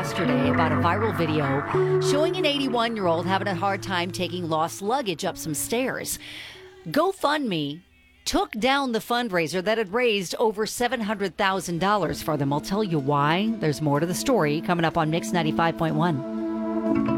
yesterday about a viral video showing an 81-year-old having a hard time taking lost luggage up some stairs. GoFundMe took down the fundraiser that had raised over $700,000 for them. I'll tell you why. There's more to the story coming up on Mix 95.1.